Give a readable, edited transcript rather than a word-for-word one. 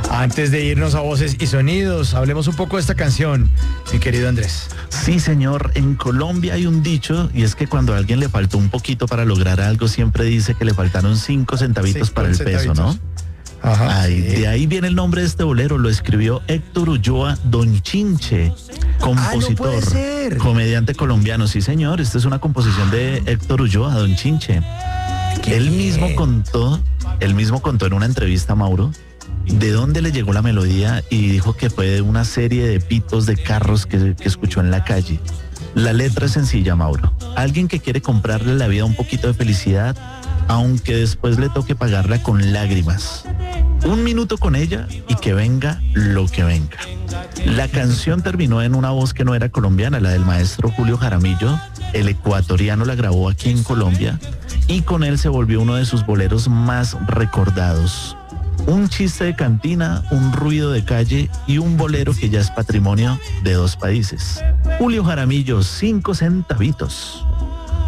Antes de irnos a Voces y Sonidos, hablemos un poco de esta canción, mi querido Andrés. Sí, señor, en Colombia hay un dicho y es que cuando a alguien le faltó un poquito para lograr algo, siempre dice que le faltaron 5 centavitos para el peso, ¿no? Ajá. Sí. De ahí viene el nombre de este bolero, lo escribió Héctor Ulloa Don Chinche, compositor, no puede ser. comediante colombiano. Sí, señor, esta es una composición de Héctor Ulloa Don Chinche. Él mismo contó en una entrevista, Mauro, de dónde le llegó la melodía y dijo que fue de una serie de pitos de carros que escuchó en la calle. La letra es sencilla, Mauro. Alguien que quiere comprarle la vida un poquito de felicidad, aunque después le toque pagarla con lágrimas. 1 minuto con ella y que venga lo que venga. La canción terminó en una voz que no era colombiana, la del maestro Julio Jaramillo. El ecuatoriano la grabó aquí en Colombia y con él se volvió uno de sus boleros más recordados. Un chiste de cantina, un ruido de calle y un bolero que ya es patrimonio de 2 países. Julio Jaramillo, 5 centavitos.